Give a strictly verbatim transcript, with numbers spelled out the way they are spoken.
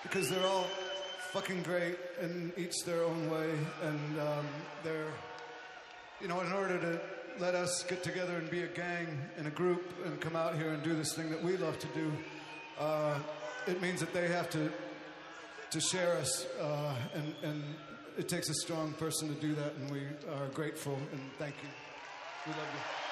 because they're all fucking great in each their own way, and um, they're, you know, in order to let us get together and be a gang and a group and come out here and do this thing that we love to do, uh, it means that they have to to share us, uh, and, and it takes a strong person to do that, and we are grateful, and thank you. We love you.